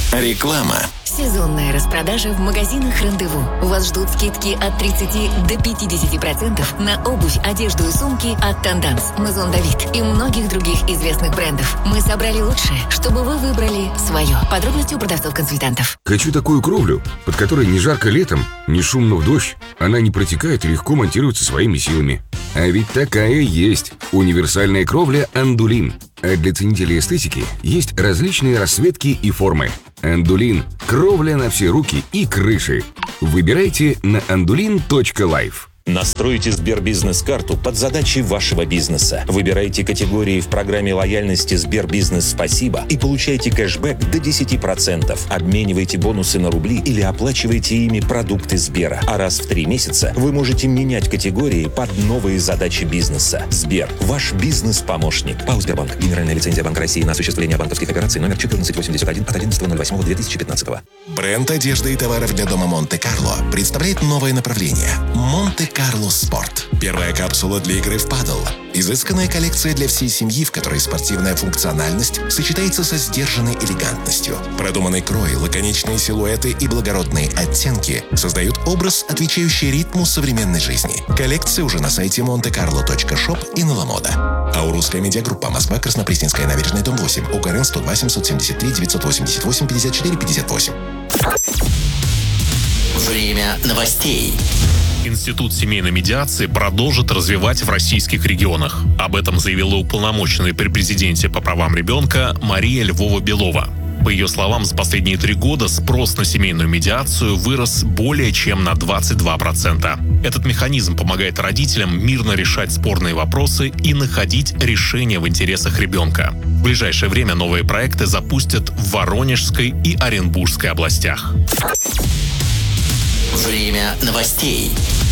Реклама. Сезонная распродажа в магазинах «Рандеву». Вас ждут скидки от 30 до 50% на обувь, одежду и сумки от «Тенданс», «Мазон Давид» и многих других известных брендов. Мы собрали лучшее, чтобы вы выбрали свое. Подробности у продавцов-консультантов. Хочу такую кровлю, под которой не жарко летом, не шумно в дождь. Она не протекает и легко монтируется своими силами. А ведь такая есть. Универсальная кровля «Андулин». А для ценителей эстетики есть различные расцветки и формы. «Андулин» – кровля на все руки и крыши. Выбирайте на andulin.life. Настройте Сбербизнес-карту под задачи вашего бизнеса. Выбирайте категории в программе лояльности Сбербизнес Спасибо и получайте кэшбэк до 10%. Обменивайте бонусы на рубли или оплачивайте ими продукты Сбера. А раз в 3 месяца вы можете менять категории под новые задачи бизнеса. Сбер – ваш бизнес-помощник. ПАО «Сбербанк». Генеральная лицензия Банка России на осуществление банковских операций номер 1481 от 11.08.2015. Бренд одежды и товаров для дома Монте-Карло представляет новое направление – Монте-Карло Спорт. Первая капсула для игры в падл. Изысканная коллекция для всей семьи, в которой спортивная функциональность сочетается со сдержанной элегантностью. Продуманный крой, лаконичные силуэты и благородные оттенки создают образ, отвечающий ритму современной жизни. Коллекция уже на сайте montecarlo.shop и на Ламода. Аурусская медиагруппа. Москва, Краснопресненская набережная, дом 8. УКРН 102 773 988 54 58. Время новостей. Институт семейной медиации продолжит развивать в российских регионах. Об этом заявила уполномоченная при президенте по правам ребенка Мария Львова-Белова. По ее словам, за последние 3 года спрос на семейную медиацию вырос более чем на 22%. Этот механизм помогает родителям мирно решать спорные вопросы и находить решения в интересах ребенка. В ближайшее время новые проекты запустят в Воронежской и Оренбургской областях. Время новостей.